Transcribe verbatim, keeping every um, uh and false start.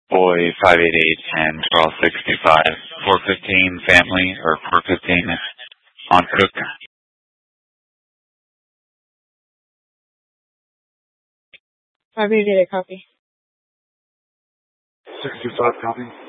boy five eight eight and twelve sixty-five, four fifteen family or four fifteen on Cook. five eight eight, copy. six two five, copy.